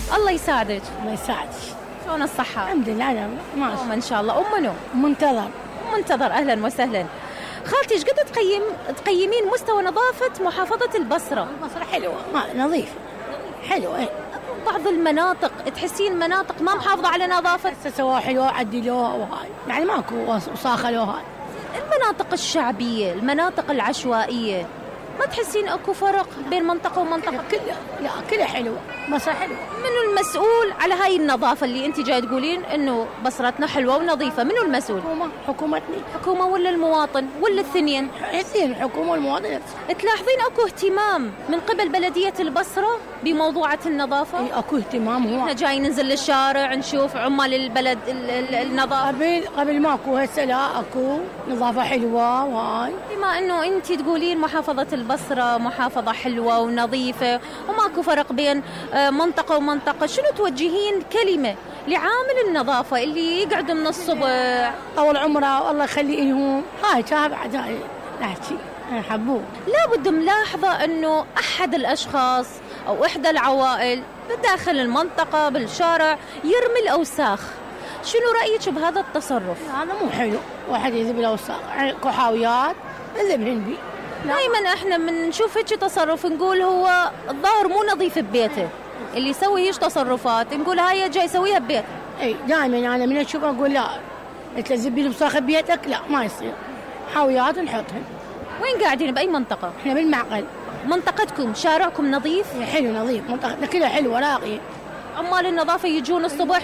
الله يساعدك. الله يساعدك. شلون الصحة؟ الحمد لله أنا ماشي. إن شاء الله. منو؟ منتظر. أهلا وسهلا. خالتي ايش قد تقيمين مستوى نظافة محافظة البصرة؟ البصرة حلوة نظيفة حلوة. بعض المناطق تحسين مناطق ما محافظة على نظافة؟ سووها حلوة عدلوها وهاي يعني ماكو وساخة له هاي. المناطق الشعبية، المناطق العشوائية، ما تحسين اكو فرق بين منطقة ومنطقة؟ كلها حلوة. بصرة حلوة. منو المسؤول على هاي النظافة اللي انت جاي تقولين انه بصرتنا حلوة ونظيفة؟ منو المسؤول؟ حكومتنا. حكومة ولا المواطن ولا الاثنين؟ الحكومة والمواطن. تلاحظين اكو اهتمام من قبل بلدية البصرة بموضوعة النظافة؟ اكو اهتمام. هو احنا جاي ننزل للشارع نشوف عمال البلد النظافة. قبل ماكو، هسه لا اكو نظافة حلوة وهاي. بما انه انت تقولين محافظة البصرة محافظة حلوة ونظيفة وماكو فرق بين منطقة ومنطقة، شنو توجهين كلمة لعامل النظافة اللي يقعد من الصبح طول عمره والله يخلي لهم هاي بعد هاي نحكي حبوه؟ لابد ملاحظة انه احد الاشخاص او احدى العوائل بداخل المنطقة بالشارع يرمي الاوساخ، شنو رأيك بهذا التصرف؟ هذا مو حلو، واحد يذب الاوساخ كحاويات يذبهن بي. دائما احنا بنشوف هيك تصرف نقول هو الظاهر مو نظيف ببيته، اللي يسوي هيك تصرفات نقول هاي جاي يسويها ببيته. اي دائما انا من اشوف اقول لا انت تذبي الاوساخ ببيتك، لا ما يصير، حاويات نحطهن. وين قاعدين؟ باي منطقة؟ احنا بالمعقل. منطقتكم شارعكم نظيف؟ حلو نظيف، منطقتنا كلها حلوه راقيه. عمال النظافة يجون الصبح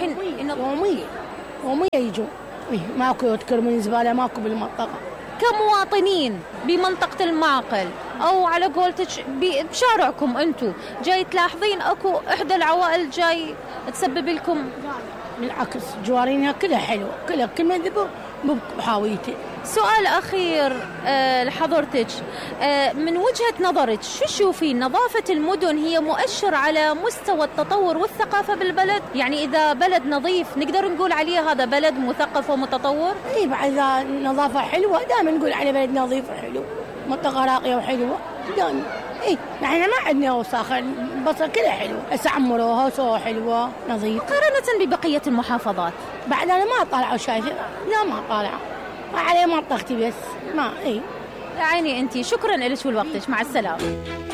يوميا يجون. ماكو يذكر من الزبالة ماكو بالمنطقة. كمواطنين بمنطقة المعقل أو على قولتك بشارعكم أنتم جاي تلاحظين أكو إحدى العوائل جاي تسبب لكم؟ بالعكس جوارينها كلها حلوة، كل ما يذبوا بحاويته. سؤال أخير لحضرتك، من وجهة نظرك شو تشوفين نظافة المدن هي مؤشر على مستوى التطور والثقافة بالبلد؟ يعني إذا بلد نظيف نقدر نقول عليه هذا بلد مثقف ومتطور؟ إيه بعد إذا نظافة حلوة دائما نقول عليه بلد نظيف وحلو، منطقة راقية وحلوة دائما. إيه نحن ما عندنا وساخ، البصرة كلها حلوة، هسه عمروها وسووا حلوة نظيف. مقارنة ببقية المحافظات بعد أنا ما طالعة وشايفة، لا ما طالعة عليه منطقتي بس ما. إيه يا عيني أنتي، شكرا لك ولوقتك، مع السلامة.